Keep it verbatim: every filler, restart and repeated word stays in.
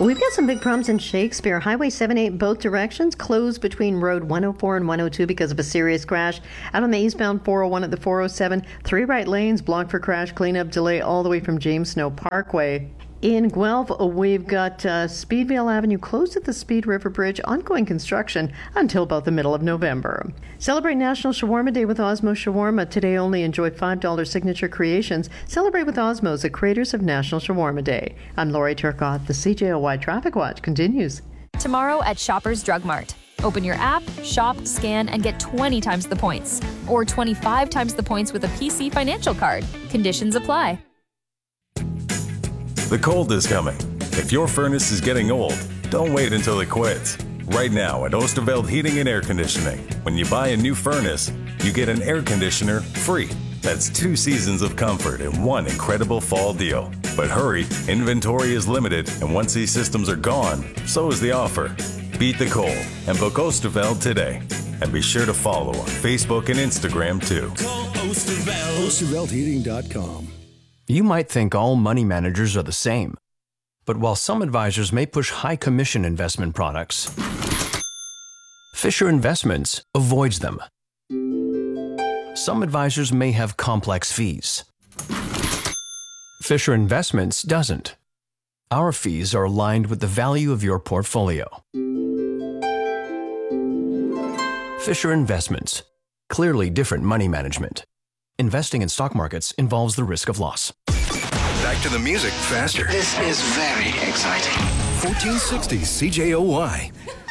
We've got some big problems in Shakespeare. Highway seventy-eight both directions closed between Road one oh four and one oh two because of a serious crash. Out on the eastbound four oh one at the four oh seven, three right lanes blocked for crash cleanup delay all the way from James Snow Parkway. In Guelph, we've got uh, Speedvale Avenue closed at the Speed River Bridge, ongoing construction until about the middle of November. Celebrate National Shawarma Day with Osmo Shawarma. Today only enjoy five dollars signature creations. Celebrate with Osmos, the creators of National Shawarma Day. I'm Lori Turcotte. The C J O Y Traffic Watch continues. Tomorrow at Shoppers Drug Mart. Open your app, shop, scan, and get twenty times the points. Or twenty-five times the points with a P C financial card. Conditions apply. The cold is coming. If your furnace is getting old, don't wait until it quits. Right now at Oosterveld Heating and Air Conditioning, when you buy a new furnace, you get an air conditioner free. That's two seasons of comfort in one incredible fall deal. But hurry, inventory is limited, and once these systems are gone, so is the offer. Beat the cold and book Oosterveld today. And be sure to follow on Facebook and Instagram too. Call Oosterveld. Oosterveld Heating dot com. You might think all money managers are the same. But while some advisors may push high commission investment products, Fisher Investments avoids them. Some advisors may have complex fees. Fisher Investments doesn't. Our fees are aligned with the value of your portfolio. Fisher Investments. Clearly different money management. Investing in stock markets involves the risk of loss. Back to the music faster. This is very exciting. fourteen sixty C J O Y.